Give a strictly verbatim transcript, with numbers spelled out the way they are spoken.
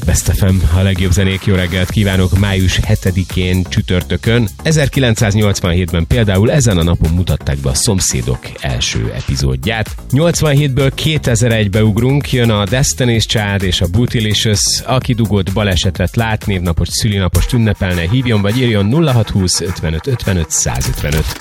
Best ef em, a legjobb zenék, jó reggelt kívánok május hetedikén csütörtökön. ezerkilencszáznyolcvanhétben például ezen a napon mutatták be a Szomszédok első epizódját. nyolcvanhétből kétezer-egybe ugrunk, jön a Destiny's Child és a Bootylicious. Aki dugott, balesetet lát, névnapos, szülinapost ünnepelne, hívjon vagy írjon nulla hat húsz ötvenöt ötvenöt százötvenöt.